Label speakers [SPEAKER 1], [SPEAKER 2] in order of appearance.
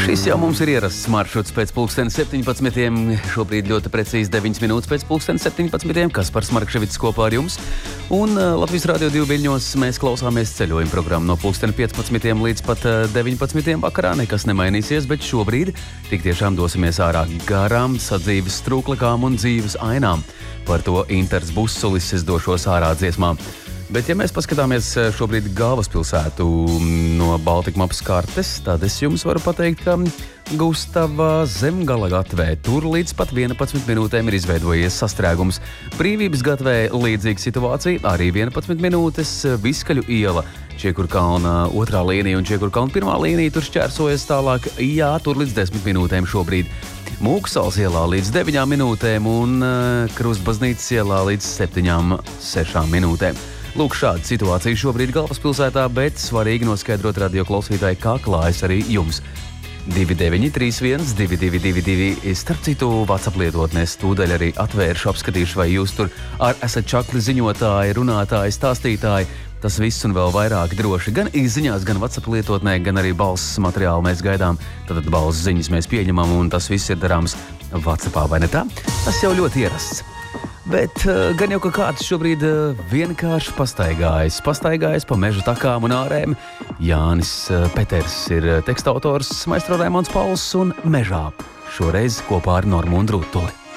[SPEAKER 1] Šis jau mums ir ierasts maršruts pēc 17. Šobrīd ļoti precīzi 9 minūtes pēc 17. Kaspars Markševits kopā ar jums. Un Latvijas Radio 2 viļņos mēs klausāmies ceļojuma programmu no 15. līdz pat 19. vakarā. Nekas nemainīsies, bet šobrīd tik tiešām dosimies ārā garām sadzīves strūklakām un dzīves ainām. Par to Inters Busulis es došos ārā dziesmām. Bet, ja mēs paskatāmies šobrīd galvaspilsētu no Baltika mapas kartes, tad es jums varu pateikt, ka Gustava Zemgala gatvē tur līdz pat 11 minūtēm ir izveidojies sastrēgums. Brīvības gatvē līdzīga situācija, arī 11 minūtes, Viskaļu iela, Čiekurkalna otrā līnija un Čiekurkalna pirmā līnija tur šķērsojas tālāk, jā, tur līdz 10 minūtēm šobrīd. Mūksals ielā līdz 9 minūtēm un Krustbaznīcas ielā līdz 7-6 minūtēm. Lūk, šāda situācija šobrīd galvaspilsētā, bet svarīgi noskaidrot radio klausītāji, kā klājas arī jums. 2931 2222. Starp citu, WhatsApp lietotnēs tūdaļ arī atvēršu, apskatīšu, vai jūs tur esat čakli ziņotāji, runātāji, stāstītāji. Tas viss un vēl vairāk droši gan izziņās, gan WhatsApp lietotnē, gan arī balss materiālu mēs gaidām. Tad balss ziņas mēs pieņemam un tas viss ir darāms WhatsAppā, vai ne tā? Tas jau ļoti ierasts. Bet gan jau, ka kāds šobrīd vienkārši pastaigājas pa meža takām un ārēm. Jānis Peters ir tekstautors, maestro Raimonds Pauls un mežā. Šoreiz kopā ar Normu un Rūtuli.